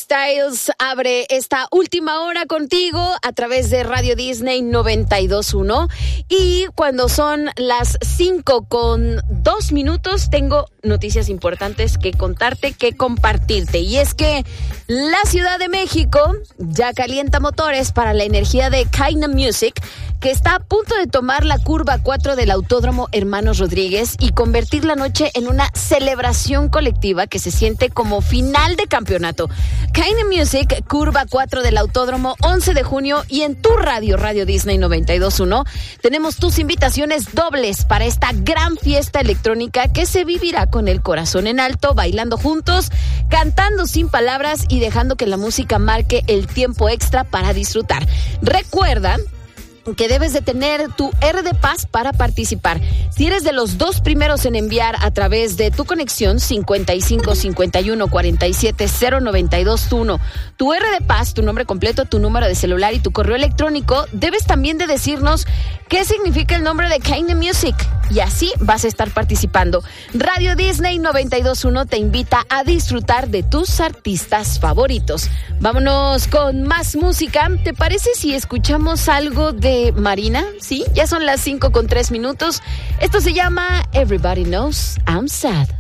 Styles abre esta última hora contigo a través de Radio Disney 92.1 y cuando son las 5:02 tengo noticias importantes que contarte, que compartirte, y es que la Ciudad de México ya calienta motores para la energía de Kaina Music, que está a punto de tomar la curva 4 del Autódromo Hermanos Rodríguez y convertir la noche en una celebración colectiva que se siente como final de campeonato. Kaina Music, curva 4 del Autódromo, 11 de junio, y en tu radio, Radio Disney 92.1, tenemos tus invitaciones dobles para esta gran fiesta electrónica que se vivirá con el corazón en alto, bailando juntos, cantando sin palabras y dejando que la música marque el tiempo extra para disfrutar. Recuerda que debes de tener tu RD Pass para participar. Si eres de los dos primeros en enviar a través de tu conexión 55 51 47 0921 tu RD Pass, tu nombre completo, tu número de celular y tu correo electrónico, debes también de decirnos qué significa el nombre de Kaina Music, y así vas a estar participando. Radio Disney 92.1 te invita a disfrutar de tus artistas favoritos. Vámonos con más música. ¿Te parece si escuchamos algo de Marina? Sí, ya son las 5:03. Esto se llama Everybody Knows I'm Sad.